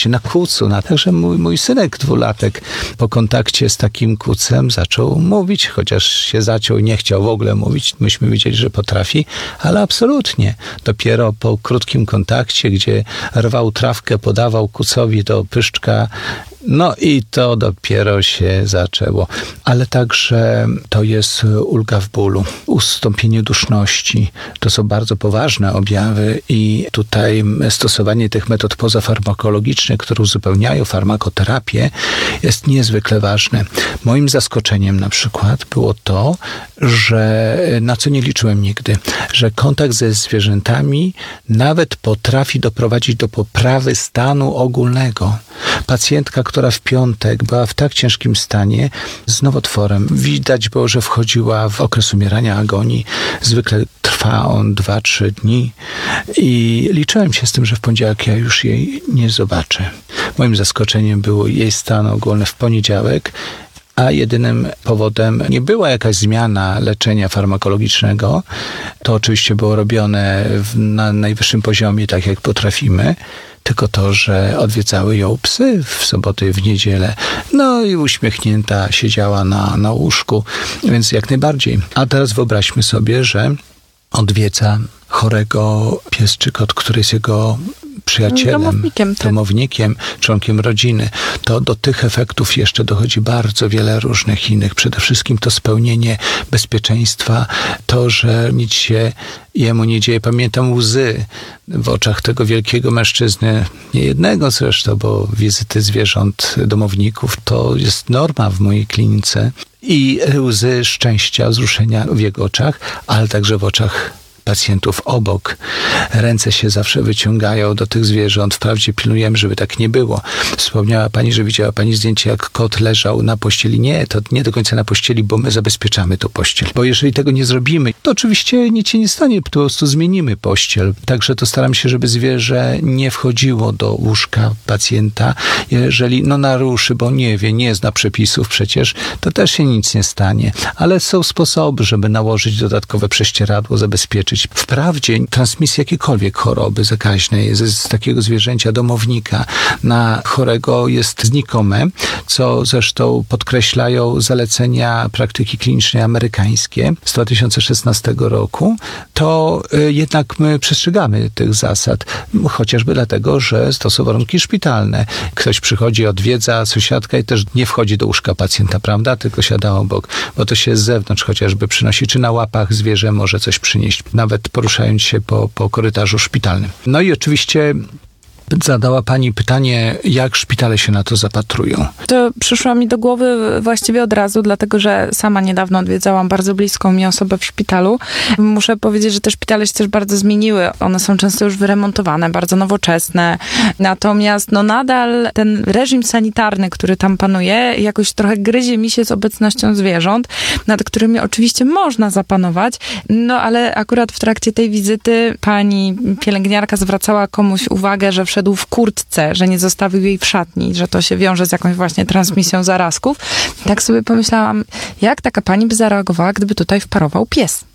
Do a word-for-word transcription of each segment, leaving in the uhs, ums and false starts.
właśnie na kucu. Na, także mój, mój synek dwulatek po kontakcie z takim kucem zaczął mówić, chociaż się zaciął, nie chciał w ogóle mówić. Myśmy wiedzieli, że potrafi, ale absolutnie. Dopiero po krótkim kontakcie, gdzie rwał trawkę, podawał kucowi do pyszczka, no i to dopiero się zaczęło. Ale także to jest ulga w bólu, ustąpienie duszności. To są bardzo poważne objawy i tutaj stosowanie tych metod pozafarmakologicznych, które uzupełniają farmakoterapię, jest niezwykle ważne. Moim zaskoczeniem na przykład było to, że na co nie liczyłem nigdy, że kontakt ze zwierzętami nawet potrafi doprowadzić do poprawy stanu ogólnego. Pacjentka, która w piątek była w tak ciężkim stanie z nowotworem, widać było, że wchodziła w okres umierania, agonii. Zwykle trwa on dwa trzy dni i liczyłem się z tym, że w poniedziałek ja już jej nie zobaczę. Moim zaskoczeniem był jej stan ogólny w poniedziałek, a jedynym powodem nie była jakaś zmiana leczenia farmakologicznego. To oczywiście było robione w, na najwyższym poziomie, tak jak potrafimy, tylko to, że odwiedzały ją psy w soboty, w niedzielę. No i uśmiechnięta siedziała na, na łóżku, więc jak najbardziej. A teraz wyobraźmy sobie, że odwiedza chorego pies czy kot, który jest jego przyjacielem, domownikiem, tak. domownikiem, członkiem rodziny. To do tych efektów jeszcze dochodzi bardzo wiele różnych innych. Przede wszystkim to spełnienie bezpieczeństwa, to, że nic się jemu nie dzieje. Pamiętam łzy w oczach tego wielkiego mężczyzny, nie jednego zresztą, bo wizyty zwierząt, domowników to jest norma w mojej klinice. I łzy szczęścia, wzruszenia w jego oczach, ale także w oczach pacjentów obok. Ręce się zawsze wyciągają do tych zwierząt. Wprawdzie pilnujemy, żeby tak nie było. Wspomniała pani, że widziała pani zdjęcie, jak kot leżał na pościeli. Nie, to nie do końca na pościeli, bo my zabezpieczamy tą pościel. Bo jeżeli tego nie zrobimy, to oczywiście nic się nie stanie, po prostu zmienimy pościel. Także to staram się, żeby zwierzę nie wchodziło do łóżka pacjenta. Jeżeli no naruszy, bo nie wie, nie zna przepisów przecież, to też się nic nie stanie. Ale są sposoby, żeby nałożyć dodatkowe prześcieradło, zabezpieczyć. Wprawdzie transmisja jakiejkolwiek choroby zakaźnej z, z takiego zwierzęcia, domownika na chorego jest znikome, co zresztą podkreślają zalecenia praktyki klinicznej amerykańskie z dwa tysiące szesnastego roku, to y, jednak my przestrzegamy tych zasad, chociażby dlatego, że to są warunki szpitalne. Ktoś przychodzi, odwiedza sąsiadka i też nie wchodzi do łóżka pacjenta, prawda, tylko siada obok, bo to się z zewnątrz chociażby przynosi, czy na łapach zwierzę może coś przynieść, nawet poruszając się po, po korytarzu szpitalnym. No i oczywiście zadała pani pytanie, jak szpitale się na to zapatrują. To przyszło mi do głowy właściwie od razu, dlatego że sama niedawno odwiedzałam bardzo bliską mi osobę w szpitalu. Muszę powiedzieć, że te szpitale się też bardzo zmieniły. One są często już wyremontowane, bardzo nowoczesne. Natomiast no nadal ten reżim sanitarny, który tam panuje, jakoś trochę gryzie mi się z obecnością zwierząt, nad którymi oczywiście można zapanować. No ale akurat w trakcie tej wizyty pani pielęgniarka zwracała komuś uwagę, że wszedł w kurtce, że nie zostawił jej w szatni, że to się wiąże z jakąś właśnie transmisją zarazków. Tak sobie pomyślałam, jak taka pani by zareagowała, gdyby tutaj wparował pies?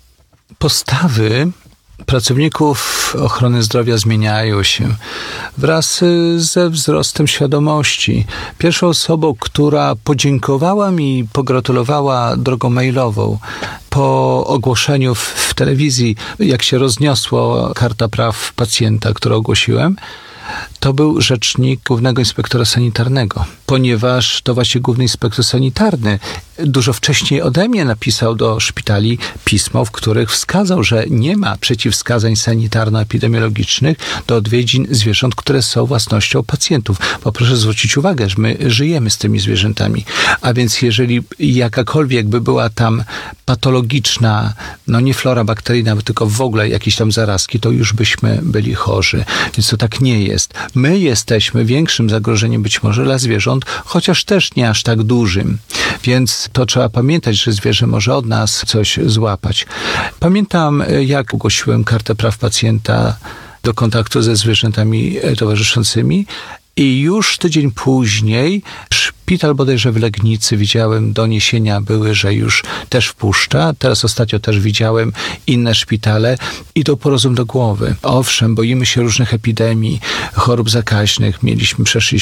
Postawy pracowników ochrony zdrowia zmieniają się wraz ze wzrostem świadomości. Pierwszą osobą, która podziękowała mi, pogratulowała drogą mailową po ogłoszeniu w, w telewizji, jak się rozniosło Karta Praw Pacjenta, którą ogłosiłem, to był rzecznik Głównego Inspektora Sanitarnego, ponieważ to właśnie Główny Inspektor Sanitarny dużo wcześniej ode mnie napisał do szpitali pismo, w których wskazał, że nie ma przeciwwskazań sanitarno-epidemiologicznych do odwiedzin zwierząt, które są własnością pacjentów. Bo proszę zwrócić uwagę, że my żyjemy z tymi zwierzętami, a więc jeżeli jakakolwiek by była tam patologiczna, no nie flora bakteryjna, tylko w ogóle jakieś tam zarazki, to już byśmy byli chorzy. Więc to tak nie jest. My jesteśmy większym zagrożeniem być może dla zwierząt, chociaż też nie aż tak dużym. Więc to trzeba pamiętać, że zwierzę może od nas coś złapać. Pamiętam, jak ogłosiłem Kartę Praw Pacjenta do kontaktu ze zwierzętami towarzyszącymi i już tydzień później szpital bodajże w Legnicy, widziałem, doniesienia były, że już też wpuszcza. Teraz ostatnio też widziałem inne szpitale. Idą po rozum do głowy. Owszem, boimy się różnych epidemii, chorób zakaźnych. Mieliśmy, przeszliśmy